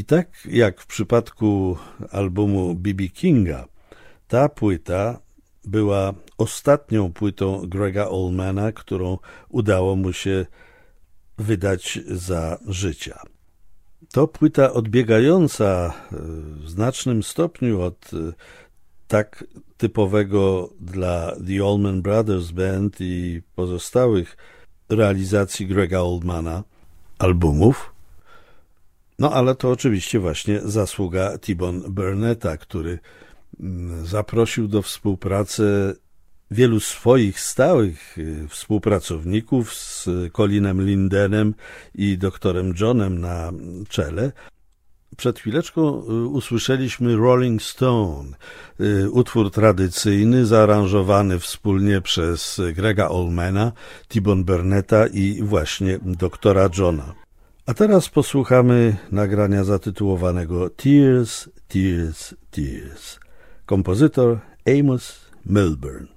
tak jak w przypadku albumu B.B. Kinga, ta płyta była ostatnią płytą Grega Allmana, którą udało mu się wydać za życia. To płyta odbiegająca w znacznym stopniu od tak typowego dla The Allman Brothers Band i pozostałych realizacji Grega Allmana albumów. No ale to oczywiście właśnie zasługa T-Bone Burnetta, który zaprosił do współpracy wielu swoich stałych współpracowników z Colinem Lindenem i doktorem Johnem na czele. Przed chwileczką usłyszeliśmy Rolling Stone, utwór tradycyjny, zaaranżowany wspólnie przez Grega Allmana, T-Bone Burnetta i właśnie doktora Johna. A teraz posłuchamy nagrania zatytułowanego Tears, Tears, Tears. Kompozytor Amos Milburn.